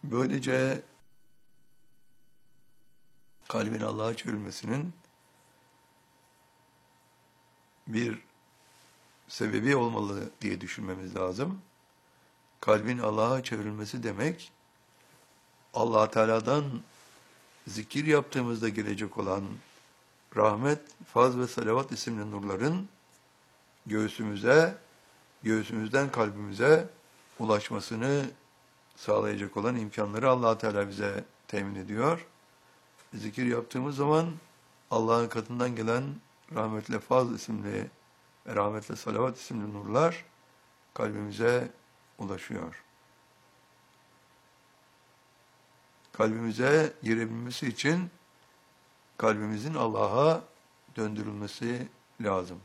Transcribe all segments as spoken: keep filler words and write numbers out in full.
Böylece kalbin Allah'a çevrilmesinin bir sebebi olmalı diye düşünmemiz lazım. Kalbin Allah'a çevrilmesi demek, Allah Teala'dan zikir yaptığımızda gelecek olan rahmet, faz ve salavat isimli nurların göğsümüze, göğsümüzden kalbimize ulaşmasını sağlayacak olan imkanları Allah Teala bize temin ediyor. Zikir yaptığımız zaman Allah'ın katından gelen rahmetle faz isimli, rahmetle salavat isimli nurlar kalbimize ulaşıyor. Kalbimize girebilmesi için kalbimizin Allah'a döndürülmesi lazım.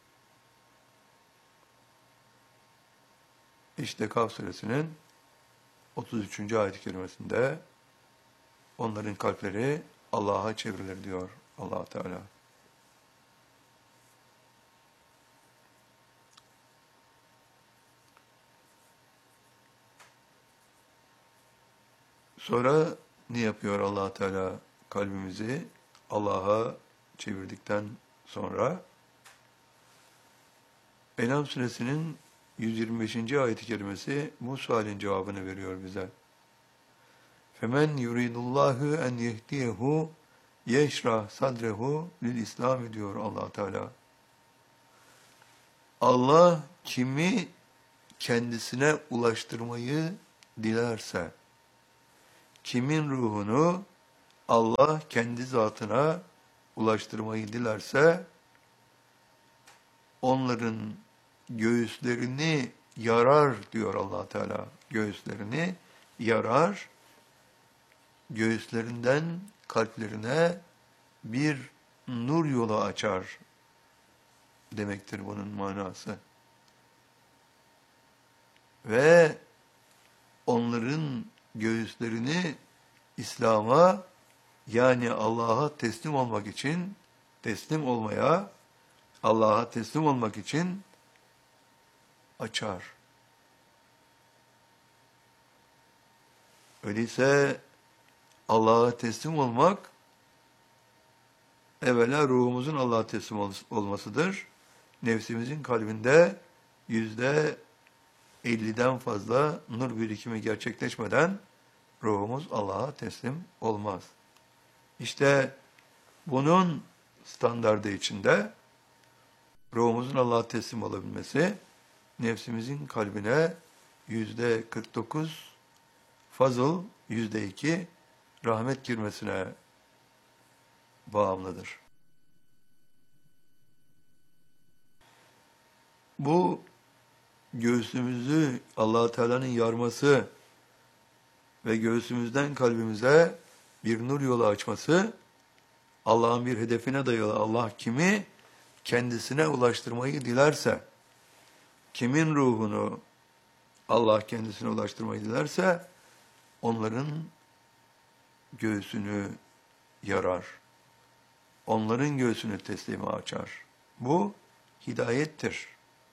İşte Kaf suresinin otuz üçüncü ayet-i kerimesinde onların kalpleri Allah'a çevrilir diyor Allah Teala. Sonra ne yapıyor Allah Teala kalbimizi Allah'a çevirdikten sonra? En'am suresinin yüz yirmi beşinci ayet-i kerimesi bu sualin cevabını veriyor bize. Femen yuridullahu en yehdiyehu yeşrah sadrehu lil İslam diyor Allah Teala. Allah kimi kendisine ulaştırmayı dilerse, kimin ruhunu Allah kendi zatına ulaştırmayı dilerse, onların göğüslerini yarar diyor Allah Teala. Göğüslerini yarar, göğüslerinden kalplerine bir nur yolu açar demektir bunun manası. Ve onların göğüslerini İslam'a, yani Allah'a teslim olmak için, teslim olmaya, Allah'a teslim olmak için açar. Öyleyse Allah'a teslim olmak, evvela ruhumuzun Allah'a teslim olmasıdır. Nefsimizin kalbinde yüzde elliden fazla nur birikimi gerçekleşmeden ruhumuz Allah'a teslim olmaz. İşte bunun standardı içinde ruhumuzun Allah'a teslim olabilmesi, nefsimizin kalbine yüzde kırk dokuz fazıl, yüzde iki rahmet girmesine bağımlıdır. Bu göğsümüzü Allah Teala'nın yarması ve göğsümüzden kalbimize bir nur yolu açması, Allah'ın bir hedefine dayalı. Allah kimi kendisine ulaştırmayı dilerse, kimin ruhunu Allah kendisine ulaştırmayı dilerse, onların göğsünü yarar. Onların göğsünü teslime açar. Bu hidayettir.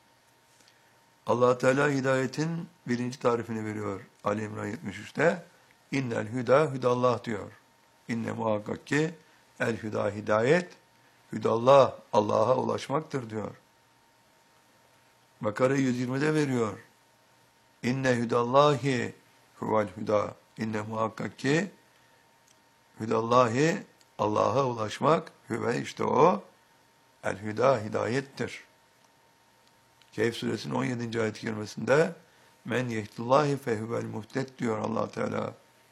Allah Teala hidayetin birinci tarifini veriyor Ali İmran yetmiş üçte. İnnel hüda hüdallah diyor. İnne muhakkak ki el hüda hidayet, hüdallah Allah'a ulaşmaktır diyor. Bakara yüz yirmide veriyor. İnne hüdallahi huvel hüda. İnne muhakkak ki hüdallahi Allah'a ulaşmak, hüve işte o, el hüda hidayettir. Kehf suresinin on yedinci ayet-i kerimesinde men yehdillahi fehuvel muhtet diyor Allah Teala.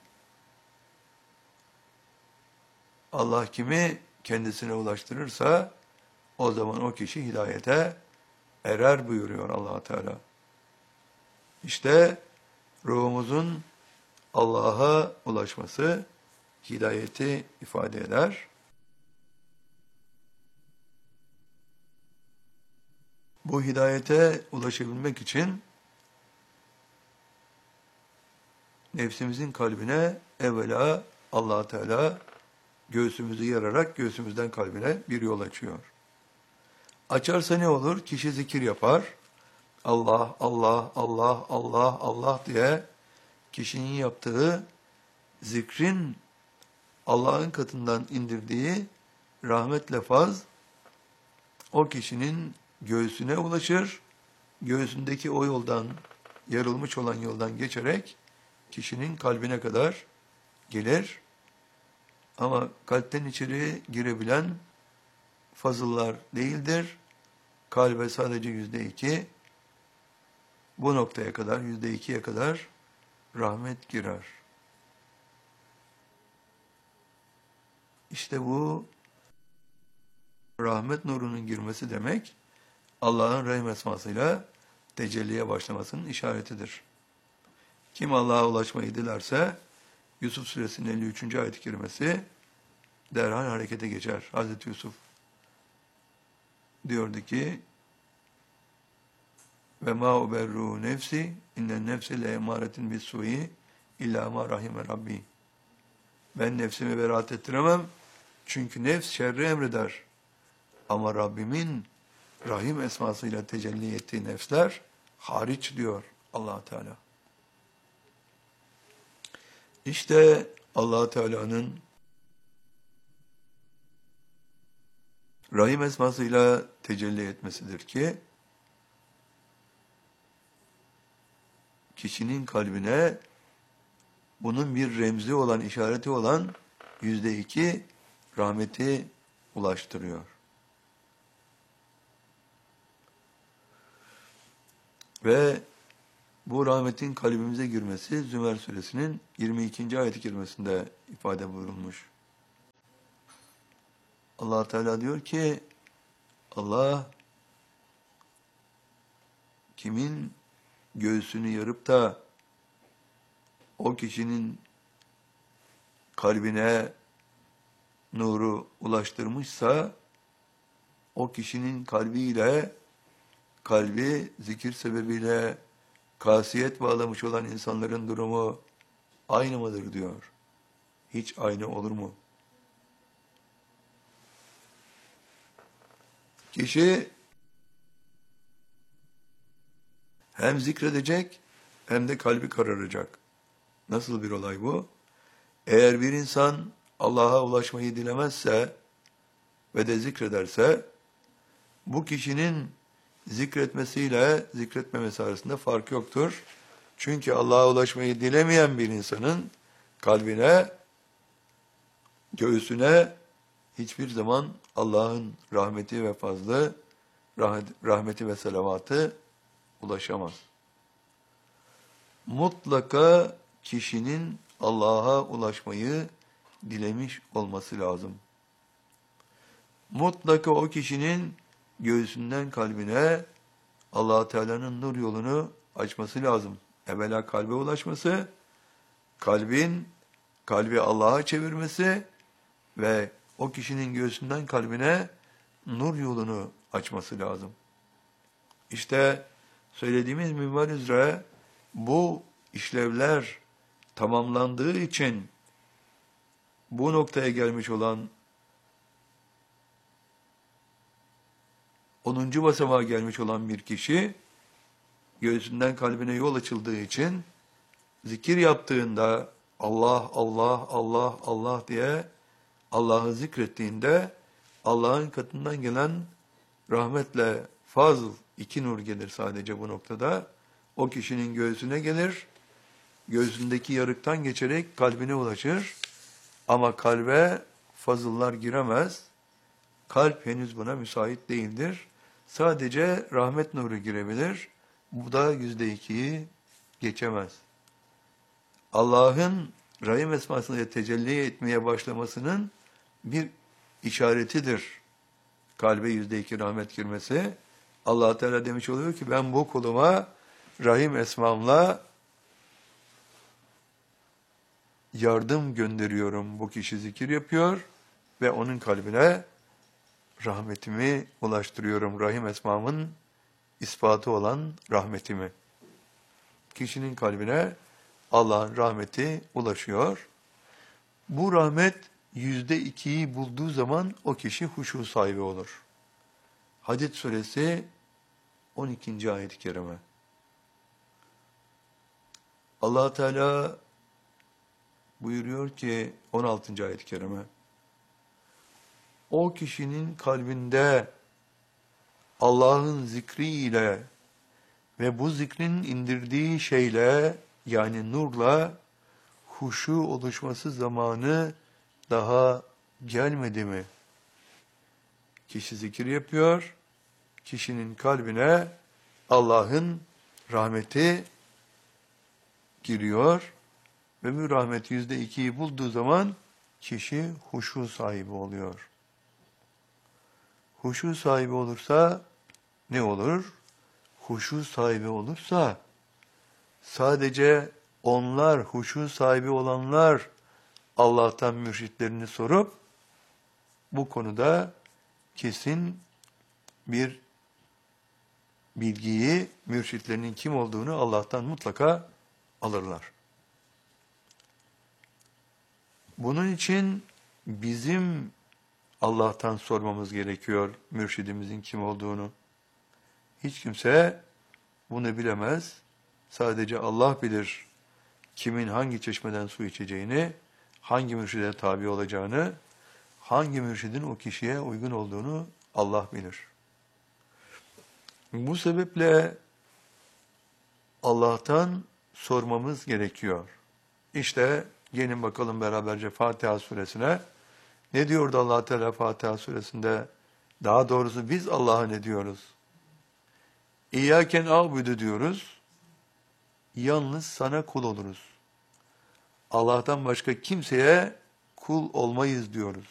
Allah kimi kendisine ulaştırırsa o zaman o kişi hidayete erer buyuruyor Allah Teala. İşte ruhumuzun Allah'a ulaşması hidayeti ifade eder. Bu hidayete ulaşabilmek için nefsimizin kalbine evvela Allah Teala göğsümüzü yararak göğsümüzden kalbine bir yol açıyor. Açarsa ne olur? Kişi zikir yapar. Allah, Allah, Allah, Allah, Allah diye kişinin yaptığı zikrin Allah'ın katından indirdiği rahmetle faz o kişinin göğsüne ulaşır. Göğsündeki o yoldan, yarılmış olan yoldan geçerek kişinin kalbine kadar gelir. Ama kalpten içeri girebilen fazıllar değildir. Kalbe sadece yüzde iki, bu noktaya kadar, yüzde ikiye kadar rahmet girer. İşte bu rahmet nurunun girmesi demek, Allah'ın rahim esmasıyla tecelliye başlamasının işaretidir. Kim Allah'a ulaşmayı dilerse, Yusuf Suresinin elli üçüncü ayet-i kerimesi derhal harekete geçer. Hazreti Yusuf diyordu ki, ve ma uberru nefsi innen nefse le emaretin bis su'i illa ma rahime rabbi. Ben nefsimi beraat ettiremem. Çünkü nefs şerri emreder. Ama Rabbimin rahim esmasıyla tecelli ettiği nefsler hariç diyor Allah Teala. İşte Allah Teala'nın rahim esmasıyla tecelli etmesidir ki kişinin kalbine bunun bir remzi olan, işareti olan yüzde iki rahmeti ulaştırıyor. Ve bu rahmetin kalbimize girmesi Zümer Suresinin yirmi ikinci ayet-i kerimesinde ifade buyurulmuş. Allah Teala diyor ki, Allah kimin göğsünü yarıp da o kişinin kalbine nuru ulaştırmışsa, o kişinin kalbiyle, kalbi zikir sebebiyle kasiyet bağlamış olan insanların durumu aynı mıdır diyor. Hiç aynı olur mu? Kişi hem zikredecek hem de kalbi kararacak. Nasıl bir olay bu? Eğer bir insan Allah'a ulaşmayı dilemezse ve de zikrederse, bu kişinin zikretmesiyle zikretmemesi arasında fark yoktur. Çünkü Allah'a ulaşmayı dilemeyen bir insanın kalbine, göğsüne hiçbir zaman Allah'ın rahmeti ve fazlı, rahmeti ve selavatı ulaşamaz. Mutlaka kişinin Allah'a ulaşmayı dilemiş olması lazım. Mutlaka o kişinin göğsünden kalbine Allah Teala'nın nur yolunu açması lazım. Evvela kalbe ulaşması, kalbin kalbi Allah'a çevirmesi ve o kişinin göğsünden kalbine nur yolunu açması lazım. İşte söylediğimiz minval üzere bu işlevler tamamlandığı için bu noktaya gelmiş olan onuncu basamağa gelmiş olan bir kişi göğsünden kalbine yol açıldığı için zikir yaptığında Allah, Allah, Allah, Allah diye Allah'ı zikrettiğinde Allah'ın katından gelen rahmetle fazl, iki nur gelir sadece bu noktada. O kişinin göğsüne gelir, göğsündeki yarıktan geçerek kalbine ulaşır. Ama kalbe fazıllar giremez. Kalp henüz buna müsait değildir. Sadece rahmet nuru girebilir. Bu da yüzde ikiyi geçemez. Allah'ın rahim esmasıyla tecelli etmeye başlamasının bir işaretidir. Kalbe yüzde iki rahmet girmesi. Allah Teala demiş oluyor ki ben bu kuluma rahim esmamla yardım gönderiyorum. Bu kişi zikir yapıyor ve onun kalbine rahmetimi ulaştırıyorum. Rahim esmamın ispatı olan rahmetimi. Kişinin kalbine Allah'ın rahmeti ulaşıyor. Bu rahmet yüzde ikiyi bulduğu zaman o kişi huşu sahibi olur. Hadid suresi on ikinci ayet-i kerime. Allah Teala buyuruyor ki on altıncı ayet-i kerime, o kişinin kalbinde Allah'ın zikriyle ve bu zikrin indirdiği şeyle, yani nurla huşu oluşması zamanı daha gelmedi mi? Kişi zikir yapıyor, kişinin kalbine Allah'ın rahmeti giriyor ve bu rahmet yüzde ikiyi bulduğu zaman kişi huşu sahibi oluyor. Huşu sahibi olursa ne olur? Huşu sahibi olursa sadece onlar, huşu sahibi olanlar Allah'tan mürşitlerini sorup bu konuda kesin bir bilgiyi, mürşitlerinin kim olduğunu Allah'tan mutlaka alırlar. Bunun için bizim Allah'tan sormamız gerekiyor mürşidimizin kim olduğunu. Hiç kimse bunu bilemez. Sadece Allah bilir kimin hangi çeşmeden su içeceğini, hangi mürşide tabi olacağını, hangi mürşidin o kişiye uygun olduğunu Allah bilir. Bu sebeple Allah'tan sormamız gerekiyor. İşte gelin bakalım beraberce Fatiha suresine. Ne diyordu Allah Teala Fatiha suresinde? Daha doğrusu biz Allah'a ne diyoruz? İyyâken a'budu diyoruz. Yalnız sana kul oluruz. Allah'tan başka kimseye kul olmayız diyoruz.